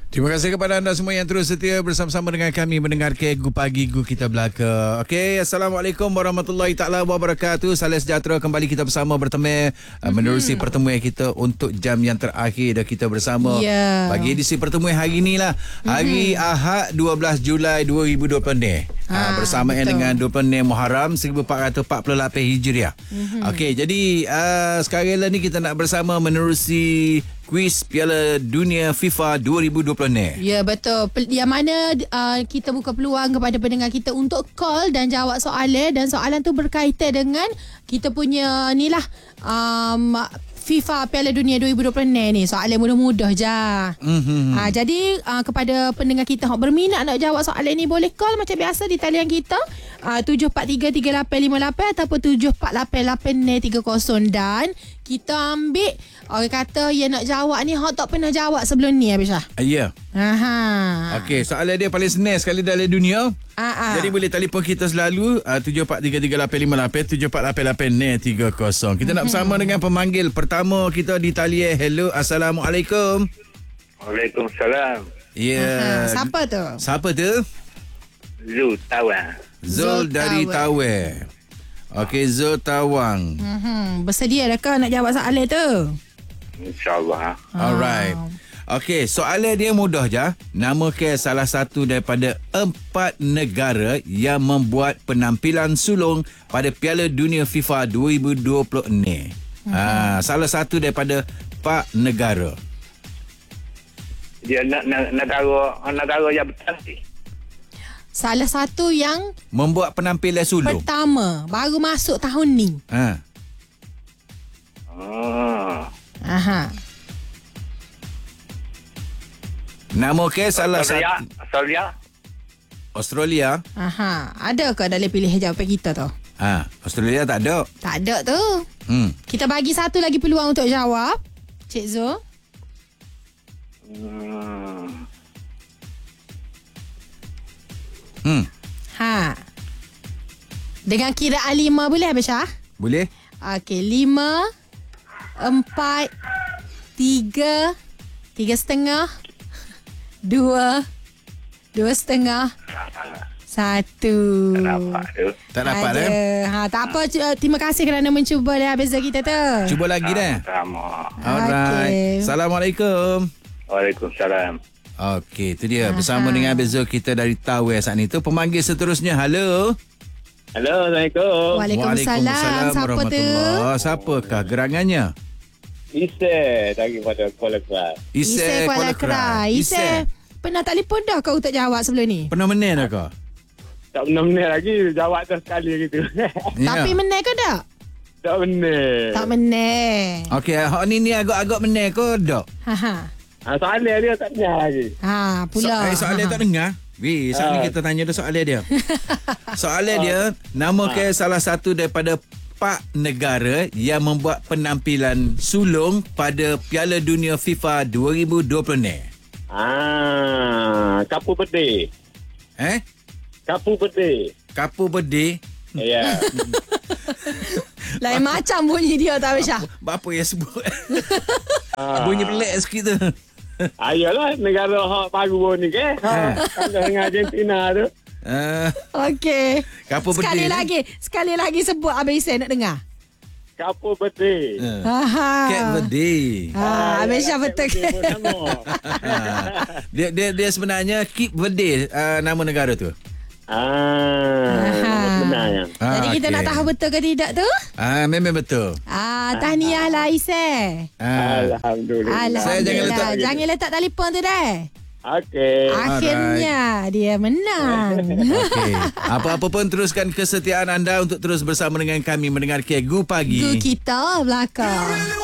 Terima kasih kepada anda semua yang terus setia bersama-sama dengan kami mendengar Gu Pagi Gu Kita Belaka. Okey, Assalamualaikum warahmatullahi taala wabarakatuh. Salam sejahtera, kembali kita bersama bertemu menerusi pertemuan kita untuk jam yang terakhir dah kita bersama. Bagi edisi pertemuan hari inilah, hari Ahad 12 Julai 2020 ni. Bersamaan dengan 26 Muharram 1448 Hijriah. Okey, jadi sekarang ni kita nak bersama menerusi kuis Piala Dunia FIFA 2020 ni. Ya, betul. Yang mana kita buka peluang kepada pendengar kita untuk call dan jawab soalan. Dan soalan tu berkaitan dengan kita punya ni lah, FIFA Piala Dunia 2020 ni. Soalan mudah-mudah je. Jadi kepada pendengar kita yang berminat nak jawab soalan ni, boleh call macam biasa di talian kita 74338858 ataupun 748830. Dan kita ambil orang kata yang nak jawab ni hak tak pernah jawab sebelum ni, Abisha. Ya. Okey, soalan dia paling senang sekali dalam dunia. Jadi boleh telefon kita selalu 74338858 748830. Kita nak bersama dengan pemanggil pertama kita di talian. Hello, Assalamualaikum. Waalaikumsalam. Ya. Siapa tu? Siapa tu? Zul Tawang. Zul dari Tawang. Okey, Zul Tawang. Bersedia dah kau nak jawab soalan tu? InsyaAllah. Alright. Okey, soalan dia mudah je. Namakan salah satu daripada 4 negara yang membuat penampilan sulung pada Piala Dunia FIFA 2020 ni. Salah satu daripada 4 negara. Dia negara yang bertanti. Salah satu yang membuat penampilan sulung pertama, baru masuk tahun ni. Namakan salah satu. Australia. Ada ke dalam pilihan jawapan kita tu? Australia tak ada. Tak ada tu. Kita bagi satu lagi peluang untuk jawab, Cik Zul. Dengan kiraan 5 boleh, Abisha? Boleh. Okey, 5 4 3 3.5 2 2.5 1. Tak dapat tak apa. Terima kasih kerana mencuba dah Abizah kita tu. Cuba lagi dah. Sama. Alright. Assalamualaikum. Waalaikumsalam. Okey, itu dia bersama dengan Abizah kita dari Tawang saat ni tu. Pemanggil seterusnya. Halo. Halo, Assalamualaikum. Waalaikumsalam. Siapa tu? Siapakah gerangannya? Isai daripada Kuala Keras. Isai Kuala Keras. Isai pernah telefon dah kau tak jawab sebelum ni? Pernah menang dah kau? Tak pernah menang lagi. Jawab dah sekali gitu. Tapi menang ke tak? Tak menang. Tak menang. Okey, hak ni agak-agak menang ke tak? Soalan dia tak dengar lagi. Pula. Soalan tak dengar? Saat ni kita tanya dah soalan dia. Soalan dia, namakan salah satu daripada 4 negara yang membuat penampilan sulung pada Piala Dunia FIFA 2020 ni. Kapu Berde. Kapu Berde. Kapu Berde. Ya. Lain macam bunyi dia tak, Abisha? Apa yang sebut? Bunyi pelik sikit tu. Ayolah, negara hak baru ni ke? Dengan Argentina tu. Okey. Kapu Berde. Sekali lagi sebut Abang Isai nak dengar. Kapu Berde. Kek Berde. Abang Syah betul ke? Dia sebenarnya Kip Verde, nama negara tu. Benar. Jadi kita nak tahu betul ke tidak tu? Memang betul. Tahniah lah Isai. Alhamdulillah. Jangan letak telefon tu dah. Okey. Akhirnya dia menang. Okey. Apa-apa pun teruskan kesetiaan anda untuk terus bersama dengan kami mendengar Gu Pagi. Gu Kita Belaka.